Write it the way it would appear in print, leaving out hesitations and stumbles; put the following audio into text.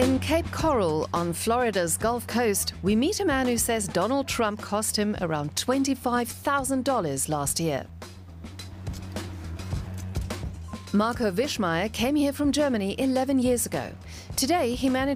In Cape Coral on Florida's Gulf Coast, we meet a man who says Donald Trump cost him around $25,000 last year. Marco Wischmeier came here from Germany 11 years ago. Today, he manages